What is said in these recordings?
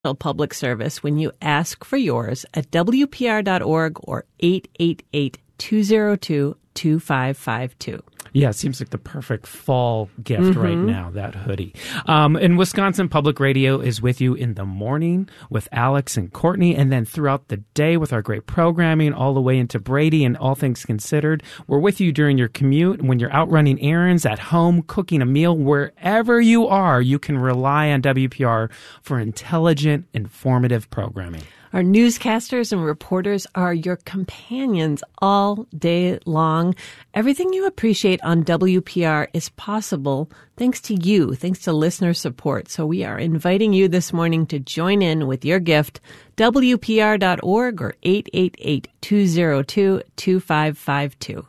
public service when you ask for yours at WPR.org or 888-202-2552. Yeah, it seems like the perfect fall gift right now, that hoodie. And Wisconsin Public Radio is with you in the morning with Alex and Courtney, and then throughout the day with our great programming all the way into Brady and All Things Considered. We're with you during your commute, when you're out running errands, at home, cooking a meal, wherever you are, you can rely on WPR for intelligent, informative programming. Our newscasters and reporters are your companions all day long. Everything you appreciate on WPR is possible thanks to you, thanks to listener support. So we are inviting you this morning to join in with your gift, WPR.org or 888-202-2552.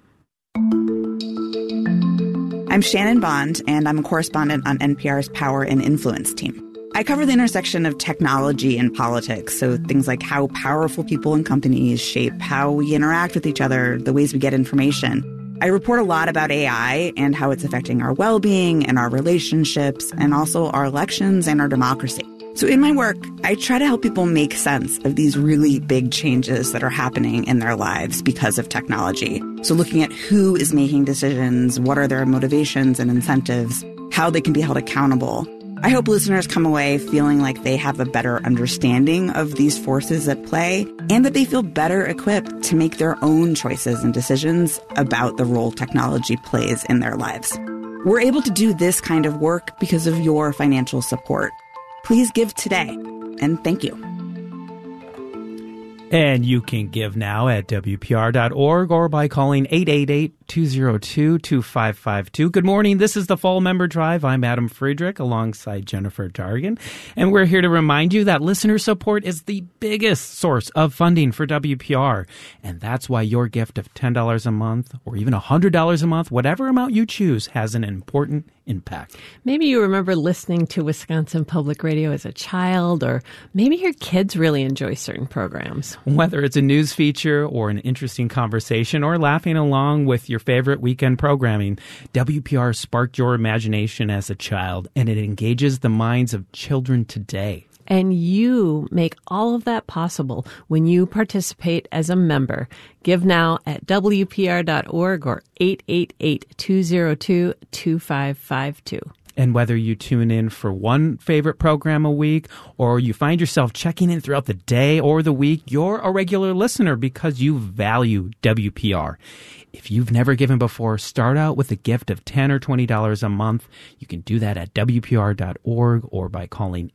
I'm Shannon Bond, and I'm a correspondent on NPR's Power and Influence team. I cover the intersection of technology and politics, so things like how powerful people and companies shape how we interact with each other, the ways we get information. I report a lot about AI and how it's affecting our well-being and our relationships, and also our elections and our democracy. So in my work, I try to help people make sense of these really big changes that are happening in their lives because of technology. So looking at who is making decisions, what are their motivations and incentives, how they can be held accountable. I hope listeners come away feeling like they have a better understanding of these forces at play and that they feel better equipped to make their own choices and decisions about the role technology plays in their lives. We're able to do this kind of work because of your financial support. Please give today, and thank you. And you can give now at WPR.org or by calling 888-202-2552. Good morning. This is the Fall Member Drive. I'm Adam Friedrich alongside Jennifer Dargan. And we're here to remind you that listener support is the biggest source of funding for WPR. And that's why your gift of $10 a month or even $100 a month, whatever amount you choose, has an important impact. Maybe you remember listening to Wisconsin Public Radio as a child, or maybe your kids really enjoy certain programs. Whether it's a news feature or an interesting conversation or laughing along with your favorite weekend programming, WPR sparked your imagination as a child, and it engages the minds of children today. And you make all of that possible when you participate as a member. Give now at WPR.org or 888-202-2552. And whether you tune in for one favorite program a week or you find yourself checking in throughout the day or the week, you're a regular listener because you value WPR. If you've never given before, start out with a gift of $10 or $20 a month. You can do that at WPR.org or by calling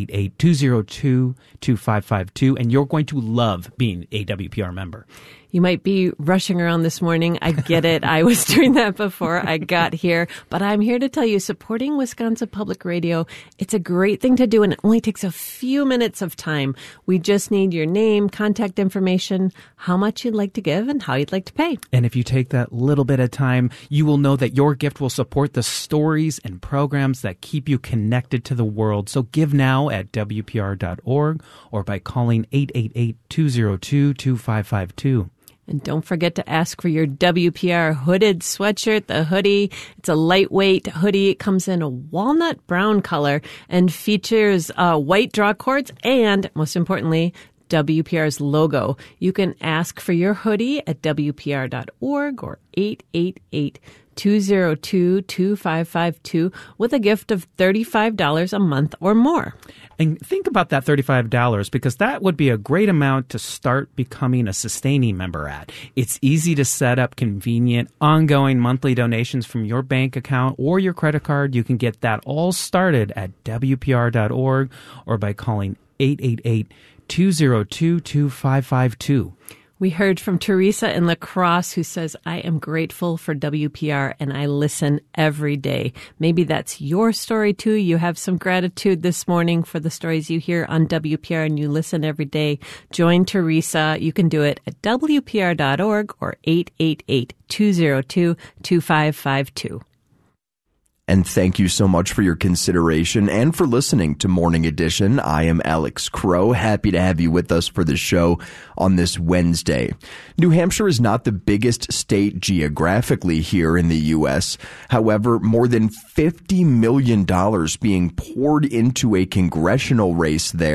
888-202-2552, and you're going to love being a WPR member. You might be rushing around this morning. I get it. I was doing that before I got here. But I'm here to tell you, supporting Wisconsin Public Radio, it's a great thing to do, and it only takes a few minutes of time. We just need your name, contact information, how much you'd like to give, and how you'd like to pay. And if you take that little bit of time, you will know that your gift will support the stories and programs that keep you connected to the world. So give now at WPR.org or by calling 888-202-2552. And don't forget to ask for your WPR hooded sweatshirt, the hoodie. It's a lightweight hoodie. It comes in a walnut brown color and features white draw cords and, most importantly, WPR's logo. You can ask for your hoodie at WPR.org or 888-202-2552 with a gift of $35 a month or more. And think about that $35 because that would be a great amount to start becoming a sustaining member at. It's easy to set up convenient, ongoing monthly donations from your bank account or your credit card. You can get that all started at WPR.org or by calling 888-202-2552. We heard from Teresa in La Crosse who says, I am grateful for WPR and I listen every day. Maybe that's your story too. You have some gratitude this morning for the stories you hear on WPR and you listen every day. Join Teresa. You can do it at WPR.org or 888-202-2552. And thank you so much for your consideration and for listening to Morning Edition. I am Alex Crow. Happy to have you with us for the show on this Wednesday. New Hampshire is not the biggest state geographically here in the U.S. However, more than $50 million being poured into a congressional race there